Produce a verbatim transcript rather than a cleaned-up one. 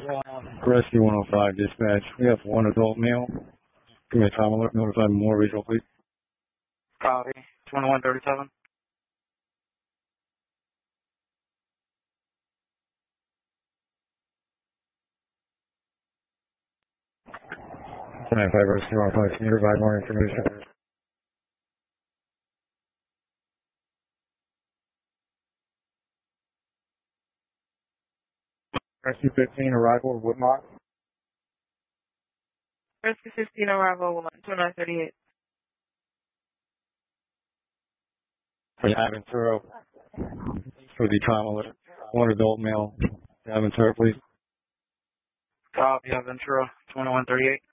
Rescue one oh five dispatch. We have one adult male. Give me a time alert. Notify more regional police. Copy. twenty-one thirty-seven. ninety-five Rescue one oh five. Can you provide more information? Rescue fifteen, arrival of Woodmont. Rescue fifteen, arrival, twenty-nine thirty-eight. For the Aventura, for the time alert. One adult male. Aventura, please. Copy, Aventura, twenty-one thirty-eight.